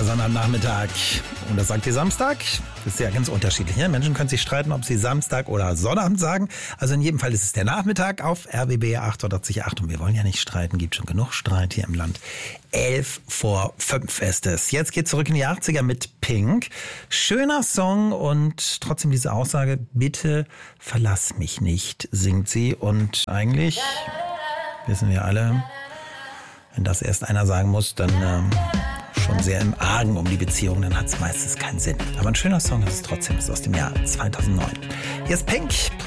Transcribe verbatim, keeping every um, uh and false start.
der Sonnabendnachmittag. Und das sagt ihr Samstag? Das ist ja ganz unterschiedlich. Ne? Menschen können sich streiten, ob sie Samstag oder Sonnabend sagen. Also in jedem Fall ist es der Nachmittag auf R B B achtundachtzig Komma acht. Und wir wollen ja nicht streiten, gibt schon genug Streit hier im Land. Elf vor fünf ist es. Jetzt geht zurück in die achtziger mit Pink. Schöner Song und trotzdem diese Aussage, bitte verlass mich nicht, singt sie. Und eigentlich wissen wir alle, wenn das erst einer sagen muss, dann ähm, schon sehr im Argen um die Beziehung, dann hat es meistens keinen Sinn. Aber ein schöner Song ist es trotzdem, ist aus dem Jahr zweitausendneun. Hier ist Pink.